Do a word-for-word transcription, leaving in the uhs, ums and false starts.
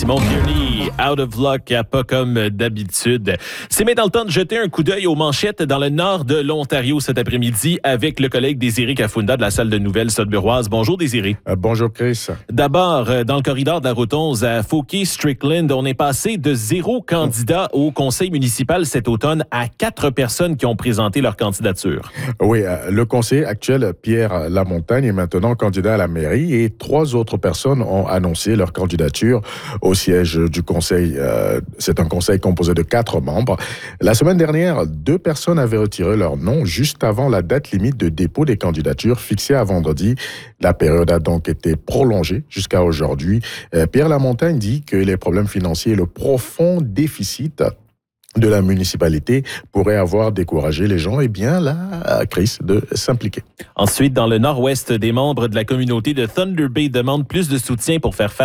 Simon Kearney, out of luck, pas comme d'habitude. C'est maintenant le temps de jeter un coup d'œil aux manchettes dans le nord de l'Ontario cet après-midi avec le collègue Désiré Kafunda de la salle de nouvelles Sudburoise. Bonjour Désiré. Euh, bonjour Chris. D'abord, euh, dans le corridor de la route onze à Fauquier-Strickland, on est passé de zéro candidat au conseil municipal cet automne à quatre personnes qui ont présenté leur candidature. Oui, euh, le conseiller actuel, Pierre Lamontagne, est maintenant candidat à la mairie et trois autres personnes ont annoncé leur candidature au siège du conseil. Euh, c'est un conseil composé de quatre membres. La semaine dernière, deux personnes avaient retiré leur nom juste avant la date limite de dépôt des candidatures fixée à vendredi. La période a donc été prolongée jusqu'à aujourd'hui. Euh, Pierre Lamontagne dit que les problèmes financiers et le profond déficit de la municipalité pourraient avoir découragé les gens, et bien là, Chris, de s'impliquer. Ensuite, dans le nord-ouest, des membres de la communauté de Thunder Bay demandent plus de soutien pour faire face